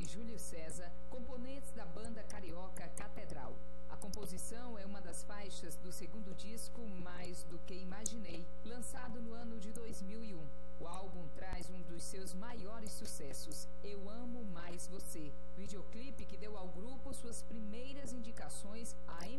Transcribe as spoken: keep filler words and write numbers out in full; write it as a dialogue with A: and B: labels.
A: Júlio César, componentes da banda carioca Catedral. A composição é uma das faixas do segundo disco Mais do que Imaginei, lançado no ano de dois mil e um. O álbum traz um dos seus maiores sucessos, Eu Amo Mais Você, videoclipe que deu ao grupo suas primeiras indicações a